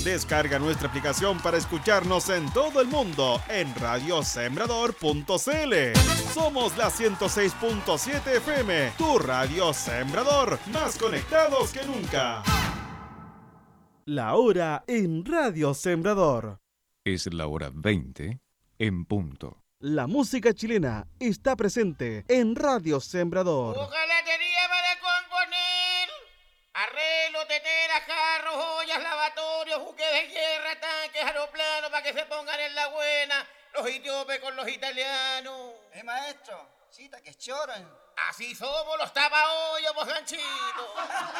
Descarga nuestra aplicación para escucharnos en todo el mundo en radiosembrador.cl. Somos la 106.7 FM, tu radio Sembrador, más conectados que nunca. La hora en Radio Sembrador. Es la hora 20 en punto. La música chilena está presente en Radio Sembrador. Hojalatería para componer. Arreglo, teteras, jarros, ollas, lavatorios, buques de guerra, tanques, aeroplanos para que se pongan en la buena. Los etíopes con los italianos. Maestro, cita que choran. Así somos los tapahoyos, pues ganchito.